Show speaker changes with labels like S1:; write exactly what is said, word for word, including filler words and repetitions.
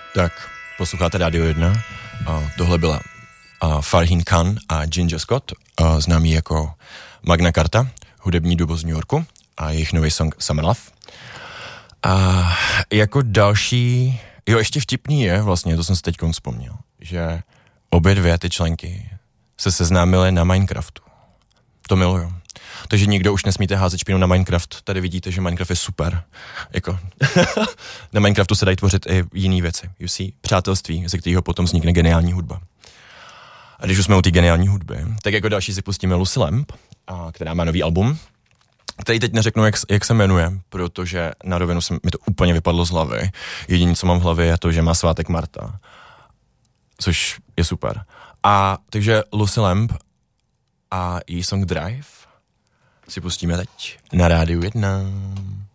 S1: Tak, posloucháte Radio jedna. Uh, tohle byla uh, Farheen Khan a Ginger Scott, uh, známý jako Magna Carta, hudební duo z New Yorku, a jejich nový song Summer Love. A jako další, jo, ještě vtipný je vlastně, to jsem si teď vzpomněl, že obě dvě ty členky se seznámily na Minecraftu. To miluju. Takže nikdo už nesmíte házet špínu na Minecraft. Tady vidíte, že Minecraft je super. Jako na Minecraftu se dají tvořit i jiné věci. You see? Přátelství, ze kterého potom vznikne geniální hudba. A když už jsme u té geniální hudby, tak jako další si pustíme Lucy Lamb, a, která má nový album, který teď neřeknu, jak, jak se jmenuje, protože na rovinu se mi to úplně vypadlo z hlavy. Jediné, co mám v hlavě, je to, že má svátek Marta. Což je super. A takže Lucy Lamb a její song Drive si pustíme teď na Rádiu jedna.